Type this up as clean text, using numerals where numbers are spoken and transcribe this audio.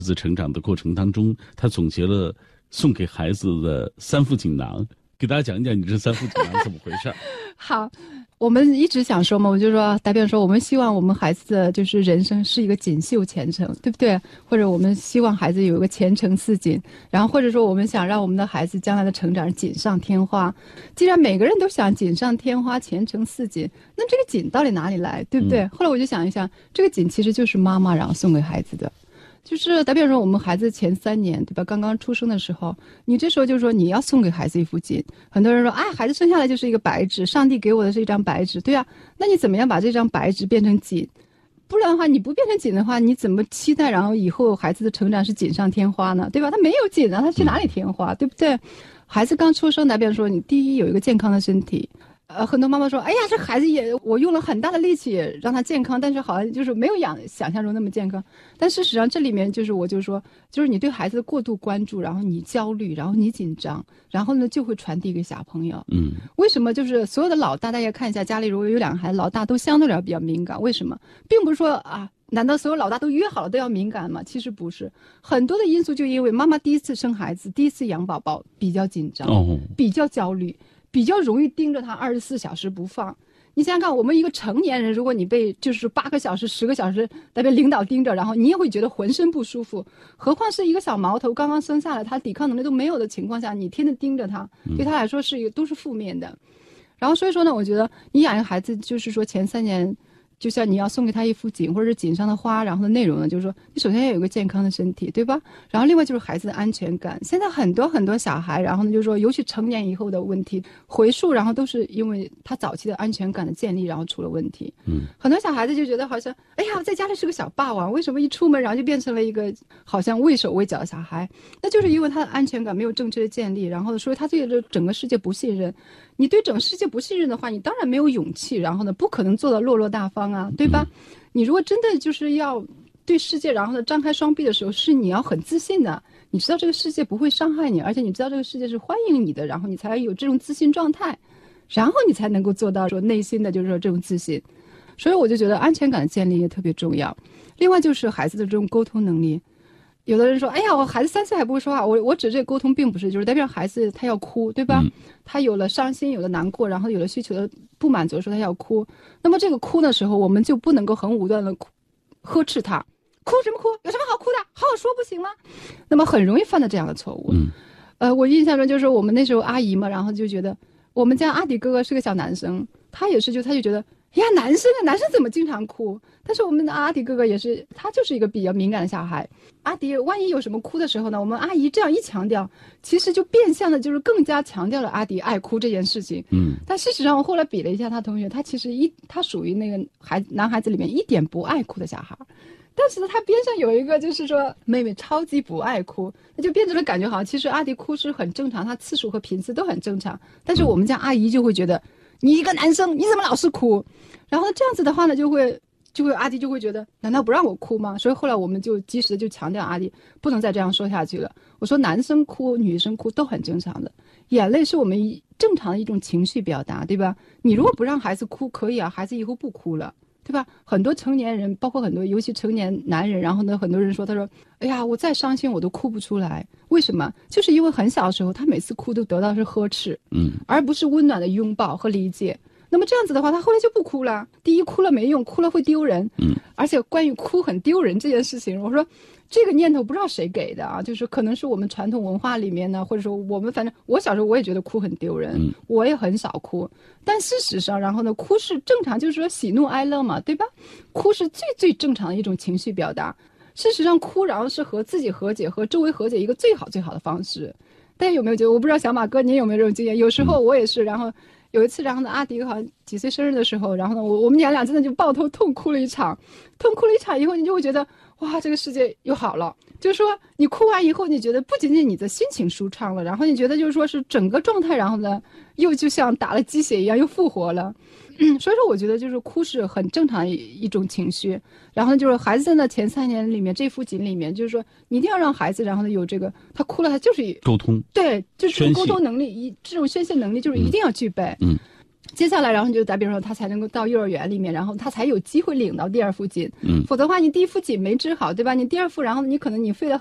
在成长的过程当中，他总结了送给孩子的3副锦囊，给大家讲一讲你这3副锦囊怎么回事。 好，我们一直想说嘛，我就说代表说我们希望我们孩子的就是人生是一个锦绣前程，对不对？或者我们希望孩子有一个前程似锦，然后或者说我们想让我们的孩子将来的成长锦上添花。既然每个人都想锦上添花、前程似锦，那这个锦到底哪里来，对不对？后来我就想一想，这个锦其实就是妈妈然后送给孩子的。就是打比方说，我们孩子前3年，对吧？刚刚出生的时候，你这时候就说你要送给孩子一副锦。很多人说，孩子生下来就是一个白纸，上帝给我的是一张白纸，对啊。那你怎么样把这张白纸变成锦？不然的话，你不变成锦的话，你怎么期待然后以后孩子的成长是锦上添花呢？对吧？他没有锦啊，他去哪里添花？对不对？孩子刚出生，打比方说，你第一有一个健康的身体。很多妈妈说，哎呀，这孩子我用了很大的力气让他健康，但是好像就是没有想象中那么健康。但事实上这里面就是我就说，就是你对孩子的过度关注，然后你焦虑，然后你紧张，然后呢就会传递给小朋友。为什么就是所有的老大家看一下家里如果有2个孩子，老大都相对来说比较敏感？为什么？并不是说难道所有老大都约好了都要敏感吗？其实不是，很多的因素就因为妈妈第一次生孩子，第一次养宝宝比较紧张，比较焦虑。比较容易盯着他24小时不放。你想想看，我们一个成年人，如果你被就是8个小时、10个小时被领导盯着，然后你也会觉得浑身不舒服。何况是一个小毛头刚刚生下来，他抵抗能力都没有的情况下，你天天盯着他，对他来说都是负面的。然后所以说呢，我觉得你养一个孩子，就是说前3年。就像你要送给他一副锦，或者是锦上的花，然后的内容呢，就是说你首先要有一个健康的身体，对吧？然后另外就是孩子的安全感。现在很多小孩，然后呢就是说，尤其成年以后的问题回溯，然后都是因为他早期的安全感的建立，然后出了问题。很多小孩子就觉得好像，哎呀，在家里是个小霸王，为什么一出门然后就变成了一个好像畏手畏脚的小孩？那就是因为他的安全感没有正确的建立，然后所以他对这整个世界不信任。你对整个世界不信任的话，你当然没有勇气，然后呢，不可能做到落落大方啊，对吧？你如果真的就是要对世界，然后呢，张开双臂的时候，是你要很自信的，你知道这个世界不会伤害你，而且你知道这个世界是欢迎你的，然后你才有这种自信状态，然后你才能够做到说内心的就是说这种自信。所以我就觉得安全感的建立也特别重要。另外就是孩子的这种沟通能力。有的人说，哎呀，我孩子3岁还不会说话。我指这个沟通并不是就是代表孩子他要哭，对吧？他有了伤心，有了难过，然后有了需求的不满足的时候他要哭。那么这个哭的时候，我们就不能够很武断的呵斥他，哭什么哭？有什么好哭的？好好说不行吗？那么很容易犯的这样的错误。我印象中就是我们那时候阿姨嘛，然后就觉得我们家阿迪哥哥是个小男生，他也是他就觉得。呀，男生怎么经常哭？但是我们的阿迪哥哥也是，他就是一个比较敏感的小孩。阿迪万一有什么哭的时候呢，我们阿姨这样一强调，其实就变相的就是更加强调了阿迪爱哭这件事情。但事实上我后来比了一下他同学，他其实他属于那个男孩子里面一点不爱哭的小孩。但是呢，他边上有一个就是说妹妹超级不爱哭，那就变成了感觉好像其实阿迪哭是很正常，他次数和频次都很正常。但是我们家阿姨就会觉得。你一个男生你怎么老是哭？然后这样子的话呢，就会阿迪就会觉得难道不让我哭吗？所以后来我们就及时的就强调阿迪不能再这样说下去了。我说男生哭女生哭都很正常的，眼泪是我们正常的一种情绪表达，对吧？你如果不让孩子哭可以啊，孩子以后不哭了，对吧？很多成年人包括很多尤其成年男人，然后呢很多人说他说哎呀我再伤心我都哭不出来，为什么？就是因为很小的时候他每次哭都得到是呵斥，而不是温暖的拥抱和理解。那么这样子的话他后来就不哭了。第一，哭了没用，哭了会丢人，而且关于哭很丢人这件事情，我说这个念头不知道谁给的啊，就是可能是我们传统文化里面呢，或者说我们反正我小时候我也觉得哭很丢人，我也很少哭。但事实上然后呢哭是正常，就是说喜怒哀乐嘛，对吧？哭是最正常的一种情绪表达。事实上哭然后是和自己和解和周围和解一个最好的方式。大家有没有觉得，我不知道小马哥你有没有这种经验？有时候我也是，然后有一次然后呢阿迪好像几岁生日的时候，然后呢我们娘俩真的就抱头痛哭了一场以后，你就会觉得哇这个世界又好了。就是说你哭完以后，你觉得不仅仅你的心情舒畅了，然后你觉得就是说是整个状态然后呢又就像打了鸡血一样又复活了。所以说我觉得就是哭是很正常的一种情绪。然后呢就是孩子在那前3年里面这幅锦里面，就是说你一定要让孩子然后呢有这个他哭了他就是沟通， 对，就是沟通能力这种宣泄能力就是一定要具备。 接下来，然后就打比方说，他才能够到幼儿园里面，然后他才有机会领到第二副锦。否则的话，你第一副锦没治好，对吧？你第二副，然后你可能你费了